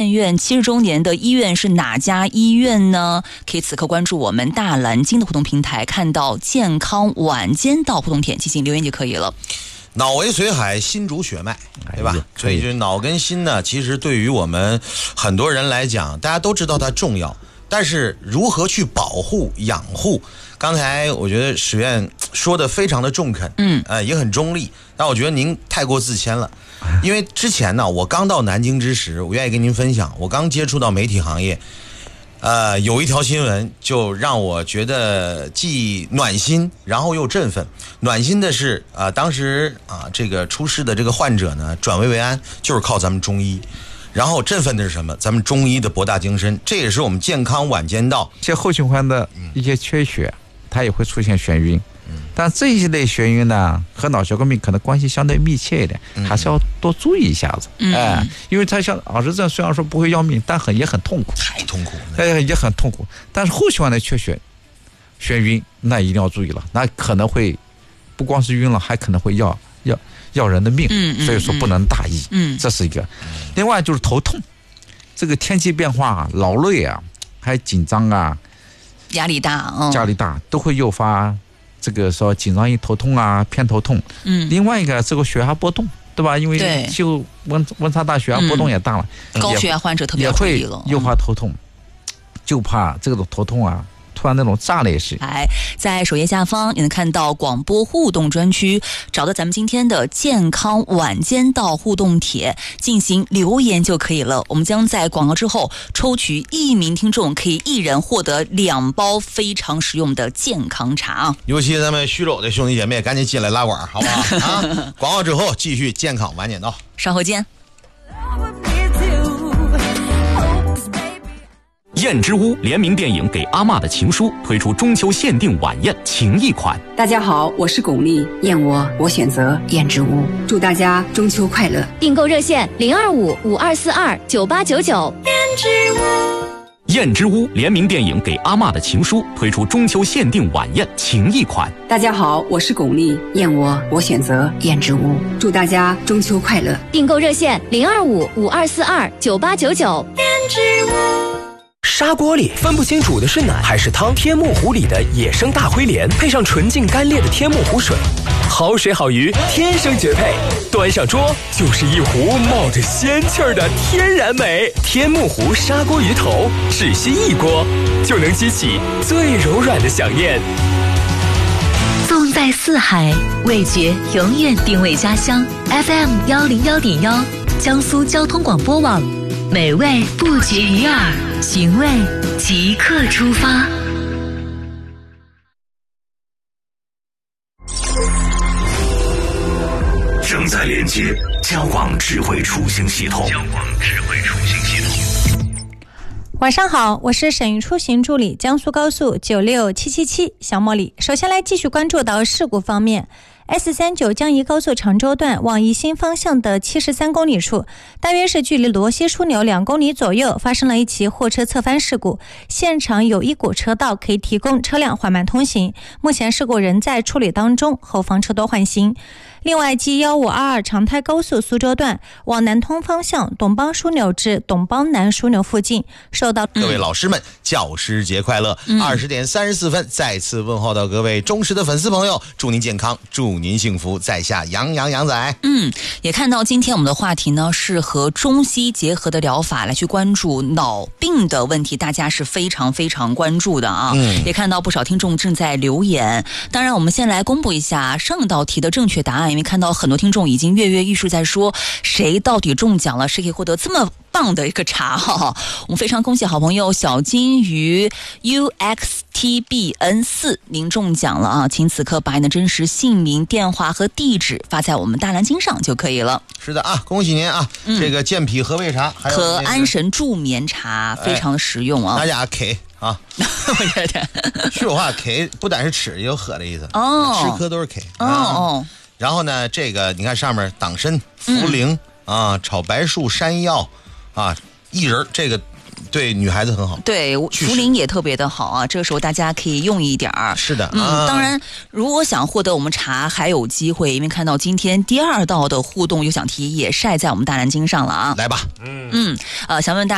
建院70周年的医院是哪家医院呢？可以此刻关注我们大蓝鲸的互动平台，看到健康晚间到互动帖进行留言就可以了。 脑为髓海，心主血脉，对吧？所以就是脑跟心呢，其实对于我们很多人来讲，大家都知道它重要，但是如何去保护养护，刚才我觉得史院说的非常的中肯，也很中立，但我觉得您太过自谦了。因为之前呢，我刚到南京之时，我愿意跟您分享，我刚接触到媒体行业，有一条新闻就让我觉得既暖心，然后又振奋。暖心的是，当时这个出事的这个患者呢，转危为安，就是靠咱们中医。然后振奋的是什么？咱们中医的博大精深，这也是我们健康晚间到。 一些后循环的一些缺血，它也会出现眩晕。但这一类眩晕呢，和脑血管病可能关系相对密切一点，还是要多注意一下子。因为它像耳石症，虽然说不会要命，但也很痛苦， 太痛苦了。也很痛苦。但是后循环的缺血、眩晕，那一定要注意了，那可能会不光是晕了，还可能会要人的命。所以说不能大意。这是一个。另外就是头痛，这个天气变化劳累还有紧张压力大都会诱发这个说紧张性头痛偏头痛。另外一个这个血压波动，对吧？因为气候温差大，血压波动也大了， 高血压患者特别也会诱发头痛。就怕这种头痛突然那种炸裂式。 在首页下方你能看到广播互动专区，找到咱们今天的健康晚间到互动帖进行留言就可以了。我们将在广告之后抽取1名听众，可以1人获得2包非常实用的健康茶。 尤其咱们徐州的兄弟姐妹，赶紧进来拉管，好不好？广告之后继续健康晚间到， 稍后见。 燕之屋联名电影《给阿嬷的情书》推出中秋限定晚宴情谊款。 大家好，我是巩俐，燕我选择燕之屋，祝大家中秋快乐。 订购热线025-5242-9899。 燕之屋。燕之屋联名电影《给阿嬷的情书》推出中秋限定晚宴情谊款。 大家好，我是巩俐，燕我选择燕之屋，祝大家中秋快乐。 订购热线025-5242-9899。 燕之屋。 砂锅里分不清煮的是奶还是汤，天目湖里的野生大灰鲢配上纯净干裂的天目湖水，好水好鱼天生绝配，端上桌就是一壶冒着仙气儿的天然美。天目湖砂锅鱼头，只需1锅就能激起最柔软的想念。 纵在四海，味觉永远定位家乡。FM 101.1，江苏交通广播网，美味不绝于耳，寻味即刻出发。 正在连接交广智慧出行系统。 晚上好，我是省域出行助理江苏高速96777小茉莉。首先来继续关注到事故方面。S39江宜高速常州段往宜兴方向的73公里处，大约是距离罗溪枢纽2公里左右，发生了一起货车侧翻事故，现场有1股车道可以提供车辆缓慢通行，目前事故仍在处理当中，后方车多换新。另外，G1522长泰高速苏州段往南通方向董邦枢纽至董邦南枢纽附近受到各位老师们教师节快乐。20点34分再次问候到各位忠实的粉丝朋友，祝您健康，祝您幸福，在下杨仔。 也看到今天我们的话题呢是和中西结合的疗法来去关注脑病的问题，大家是非常非常关注的也看到不少听众正在留言。当然我们先来公布一下上道题的正确答案，因为看到很多听众已经跃跃欲试在说谁到底中奖了，谁可以获得这么棒的一个茶我们非常恭喜好朋友小金鱼 UXTBN4 您中奖了请此刻把你的真实姓名、电话和地址发在我们大蓝鲸上就可以了。 是的恭喜您这个健脾和胃茶还有和安神助眠茶非常的实用大家 K 说话 K 不单是吃也有喝的意思吃喝都是 K 然后呢这个你看上面党参、茯苓炒白术、山药薏仁，这个对女孩子很好， 对茯苓也特别的好这个时候大家可以用一点是的当然如果想获得我们茶还有机会，因为看到今天第2道的互动有奖题也晒在我们大蓝鲸上了来吧想问大家